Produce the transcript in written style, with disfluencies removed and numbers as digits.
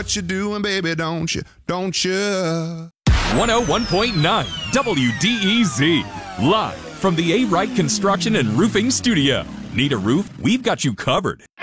what you're doing, baby, don't you? Don't you? 101.9 WDEZ. Live from the A. Wright Construction and Roofing Studio. Need a roof? We've got you covered.